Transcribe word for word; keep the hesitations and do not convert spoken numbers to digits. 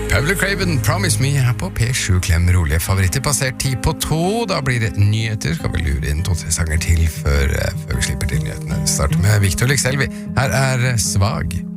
Pavle Craven, Promise Me her på P sju. Klem rolige favoritter passert ti på to. Da blir det nyheter. Skal vi lure inn to-tre sanger til før, før vi slipper til nyhetene. Starter med Victor Lexelvi. Her er Svag.